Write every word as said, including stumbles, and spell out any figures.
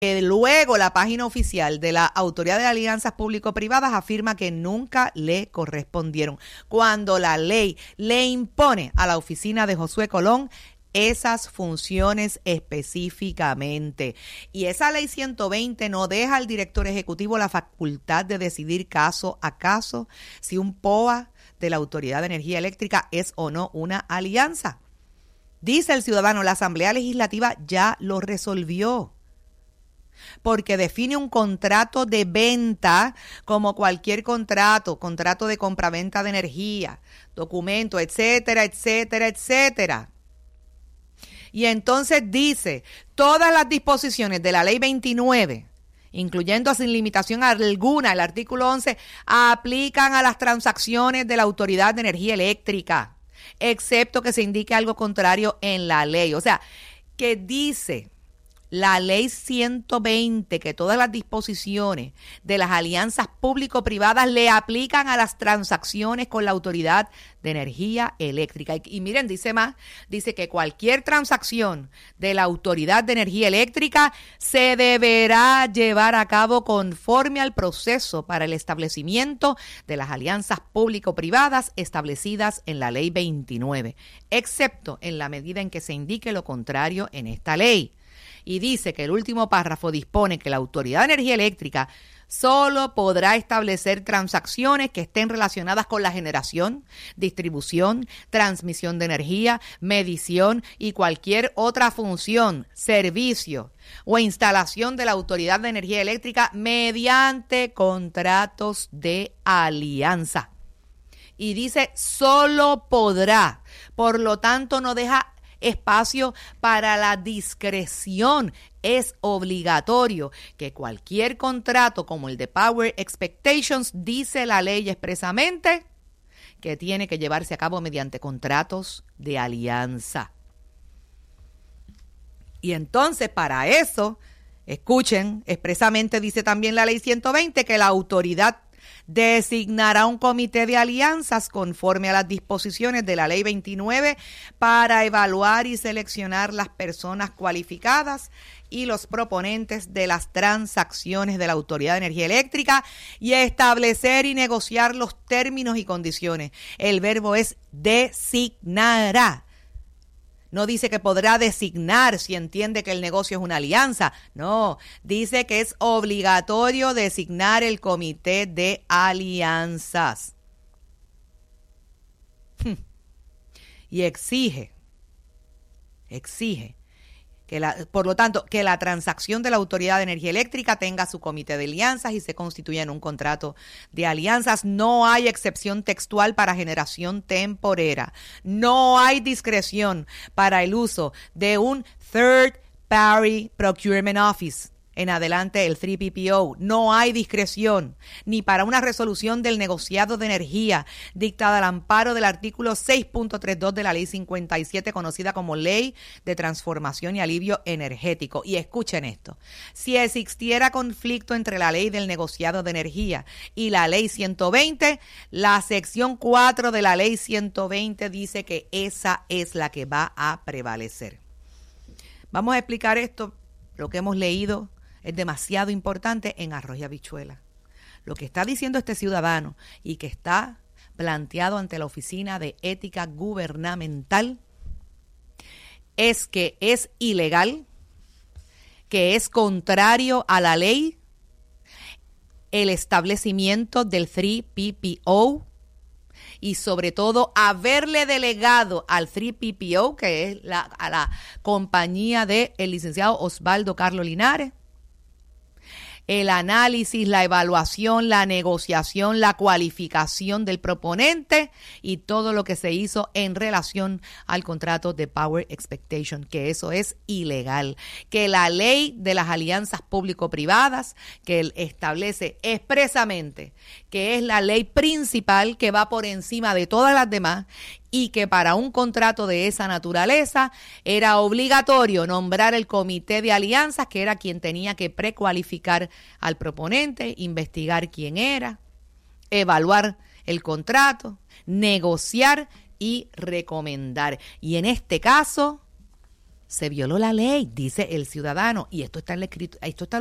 Luego, la página oficial de la Autoridad de Alianzas Público-Privadas afirma que nunca le correspondieron, cuando la ley le impone a la oficina de Josué Colón esas funciones específicamente. Y esa ley ciento veinte no deja al director ejecutivo la facultad de decidir caso a caso si un P O A de la Autoridad de Energía Eléctrica es o no una alianza. Dice el ciudadano, la Asamblea Legislativa ya lo resolvió, porque define un contrato de venta como cualquier contrato, contrato de compraventa de energía, documento, etcétera, etcétera, etcétera. Y entonces dice, todas las disposiciones de la ley veintinueve, incluyendo sin limitación alguna el artículo once, aplican a las transacciones de la Autoridad de Energía Eléctrica, excepto que se indique algo contrario en la ley. O sea, que dice la ley ciento veinte que todas las disposiciones de las alianzas público-privadas le aplican a las transacciones con la Autoridad de Energía Eléctrica. Y, y miren, dice más, dice que cualquier transacción de la Autoridad de Energía Eléctrica se deberá llevar a cabo conforme al proceso para el establecimiento de las alianzas público-privadas establecidas en la ley veintinueve, excepto en la medida en que se indique lo contrario en esta ley. Y dice que el último párrafo dispone que la Autoridad de Energía Eléctrica solo podrá establecer transacciones que estén relacionadas con la generación, distribución, transmisión de energía, medición y cualquier otra función, servicio o instalación de la Autoridad de Energía Eléctrica mediante contratos de alianza. Y dice solo podrá, por lo tanto no deja espacio para la discreción. Es obligatorio que cualquier contrato como el de Power Expectations, dice la ley expresamente, que tiene que llevarse a cabo mediante contratos de alianza. Y entonces, para eso, escuchen, expresamente dice también la ley ciento veinte que la autoridad designará un comité de alianzas conforme a las disposiciones de la ley veintinueve para evaluar y seleccionar las personas cualificadas y los proponentes de las transacciones de la Autoridad de Energía Eléctrica y establecer y negociar los términos y condiciones. El verbo es designará. No dice que podrá designar si entiende que el negocio es una alianza. No, dice que es obligatorio designar el comité de alianzas. Y exige, exige, que la, por lo tanto, que la transacción de la Autoridad de Energía Eléctrica tenga su comité de alianzas y se constituya en un contrato de alianzas. No hay excepción textual para generación temporera. No hay discreción para el uso de un Third Party Procurement Office. En adelante el tres P P O. No hay discreción ni para una resolución del negociado de energía dictada al amparo del artículo seis punto treinta y dos de la ley cincuenta y siete, conocida como Ley de Transformación y Alivio Energético. Y escuchen esto, si existiera conflicto entre la ley del negociado de energía y la ley ciento veinte, la sección cuatro de la ley ciento veinte dice que esa es la que va a prevalecer. Vamos a explicar esto, lo que hemos leído es demasiado importante en arroz y habichuela. Lo que está diciendo este ciudadano y que está planteado ante la Oficina de Ética Gubernamental es que es ilegal, que es contrario a la ley el establecimiento del tres P P O y sobre todo haberle delegado al tres P P O, que es la, a la compañía del licenciado Osvaldo Carlos Linares, el análisis, la evaluación, la negociación, la cualificación del proponente y todo lo que se hizo en relación al contrato de Power Expectation, que eso es ilegal. Que la ley de las alianzas público-privadas, que establece expresamente que es la ley principal que va por encima de todas las demás, y que para un contrato de esa naturaleza era obligatorio nombrar el comité de alianzas, que era quien tenía que precualificar al proponente, investigar quién era, evaluar el contrato, negociar y recomendar. Y en este caso se violó la ley, dice el ciudadano, y esto está en la escritura, esto está